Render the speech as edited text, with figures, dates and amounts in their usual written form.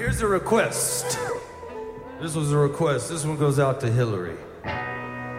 here's a request. This was a request. This one goes out to Hillary.